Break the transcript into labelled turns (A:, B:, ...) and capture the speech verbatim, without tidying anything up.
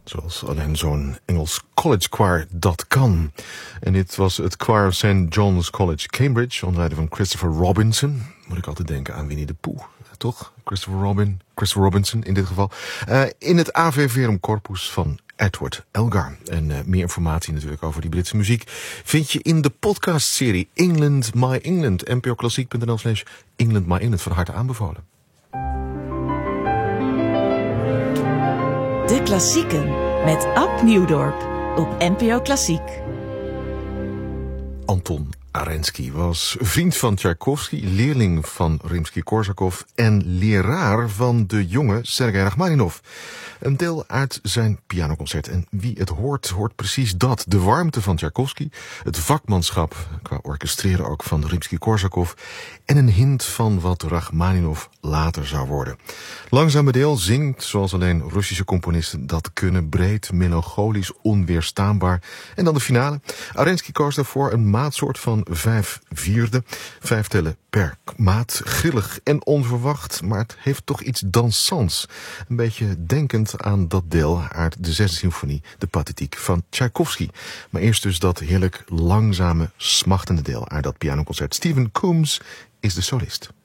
A: Zoals alleen zo'n Engels college choir dat kan. En dit was het choir of Saint John's College, Cambridge, onder leiding van Christopher Robinson. Moet ik altijd denken aan Winnie de Pooh, toch? Christopher Robin, Christopher Robinson in dit geval. Uh, in het Ave Verum Corpus van Edward Elgar. En uh, meer informatie natuurlijk over die Britse muziek vind je in de podcastserie England My England. n p o klassiek punt n l slash England My England. Van harte aanbevolen.
B: De Klassieken met Ab Nieuwdorp op N P O Klassiek.
A: Anton Arensky was vriend van Tchaikovsky, leerling van Rimsky-Korsakov en leraar van de jonge Sergei Rachmaninov. Een deel uit zijn pianoconcert. En wie het hoort, hoort precies dat. De warmte van Tchaikovsky, het vakmanschap, qua orchestreren ook van Rimsky-Korsakov en een hint van wat Rachmaninov later zou worden. Langzame deel zingt, zoals alleen Russische componisten dat kunnen, breed, melancholisch, onweerstaanbaar. En dan de finale. Arensky koos daarvoor een maatsoort van vijf vierde. Vijf tellen per maat. Grillig en onverwacht, maar het heeft toch iets dansants. Een beetje denkend aan dat deel uit de zesde symfonie, de Pathetiek van Tchaikovsky. Maar eerst dus dat heerlijk langzame, smachtende deel uit dat pianoconcert. Stephen Coombs is de solist.